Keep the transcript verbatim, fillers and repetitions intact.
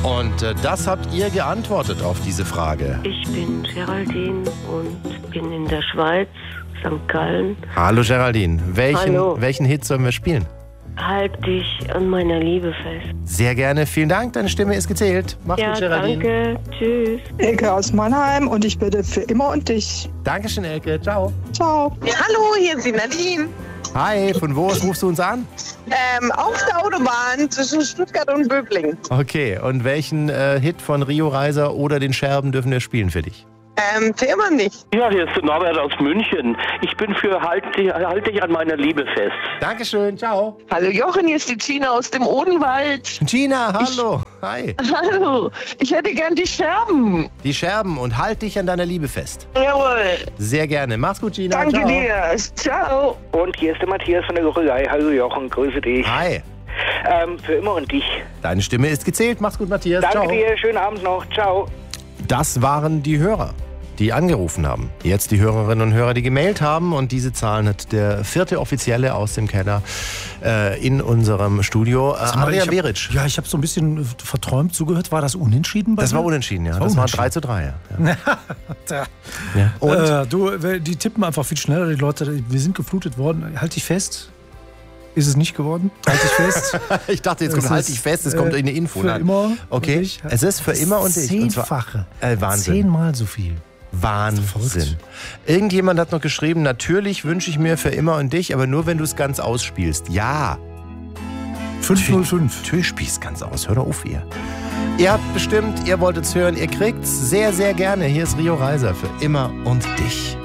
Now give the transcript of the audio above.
Und äh, das habt ihr geantwortet auf diese Frage. Ich bin Geraldine und bin in der Schweiz, Sankt Gallen. Hallo Geraldine, welchen, Hallo. welchen Hit sollen wir spielen? Halt dich an meiner Liebe fest. Sehr gerne, vielen Dank, deine Stimme ist gezählt. Mach's Ja, gut, Geraldine. danke. Tschüss. Elke aus Mannheim und ich bitte für immer und dich. Dankeschön, Elke. Ciao. Ciao. Ja, hallo, hier ist die Nadine. Hi, von wo aus rufst du uns an? Ähm, auf der Autobahn zwischen Stuttgart und Böblingen. Okay, und welchen äh, Hit von Rio Reiser oder den Scherben dürfen wir spielen für dich? Ähm, für immer nicht. Ja, hier ist Norbert aus München. Ich bin für Halt, halt dich an meiner Liebe fest. Dankeschön, ciao. Hallo Jochen, hier ist die Gina aus dem Odenwald. Gina, hallo. Hi. Hallo, ich hätte gern die Scherben. Die Scherben und halt dich an deiner Liebe fest. Jawohl. Sehr gerne. Mach's gut, Gina. Danke ciao. dir. Ciao. Und hier ist der Matthias von der Gorillei. Hallo Jochen, grüße dich. Hi. Ähm, für immer und dich. Deine Stimme ist gezählt. Mach's gut, Matthias. Danke ciao. dir, schönen Abend noch. Ciao. Das waren die Hörer, die angerufen haben. Jetzt die Hörerinnen und Hörer, die gemailt haben. Und diese Zahlen hat der vierte Offizielle aus dem Keller äh, in unserem Studio, äh, Adrian Beric. Ja, ich habe so ein bisschen verträumt zugehört. War das unentschieden bei Das dir? war unentschieden, ja. Das Das war war drei zu drei. Ja. Ja. Ja. Und Äh, du, die tippen einfach viel schneller, die Leute. Wir sind geflutet worden. Halt dich fest. Ist es nicht geworden? Halt dich fest. ich dachte, jetzt kommt Es halt ist, dich fest, es äh, kommt eine Info. Für Nein. immer. Okay, und ich. es ist für immer und dich. Und zwar- Zehnfache. Äh, Wahnsinn. Zehnmal so viel. Wahnsinn. Verrückt. Irgendjemand hat noch geschrieben, natürlich wünsche ich mir für immer und dich, aber nur wenn du es ganz ausspielst. Ja. fünf null fünf. Natürlich spielst ganz aus. Hör doch auf, ihr. Ihr habt bestimmt, ihr wolltet es hören, ihr kriegt's sehr, sehr gerne. Hier ist Rio Reiser für immer und dich.